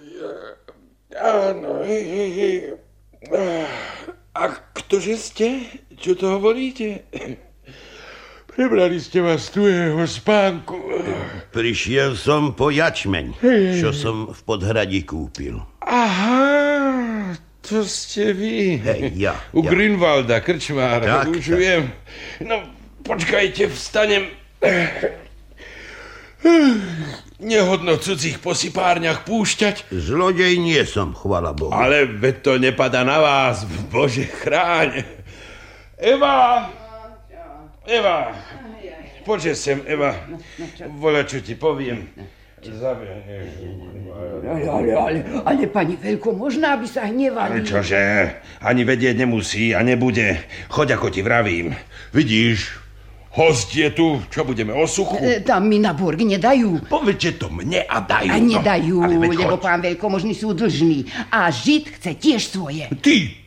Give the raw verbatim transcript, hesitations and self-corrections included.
Áno. A ktože ste? Čo to hovoríte? Prebrali ste vás tu jeho spánku. Prišiel som po jačmeň, čo som v Podhradí kúpil. Aha, to ste vy. Hej, ja. U ja. Grünwalda, krčmár. Tak, Už tak. viem. No, počkajte, vstanem. Nehodno v cudzích posypárniach púšťať. Zlodej nie som, chvala Bohu. Ale veď to nepada na vás, Bože chráň. Eva! Eva! Poďže sem, Eva. Voľa, čo ti poviem. Ale, ale, ale, ale pani Veľko, možná by sa hnevali. Čože? Ani vedieť nemusí a nebude. Choď, ako ti vravím. Vidíš, host je tu. Čo budeme, o suchu? E, tam mi na borg nedajú. Povedte to mne a dajú. A nedajú, No, ale veď lebo choď. pán veľkomožný sú dlžní. A Žid chce tiež svoje. Ty!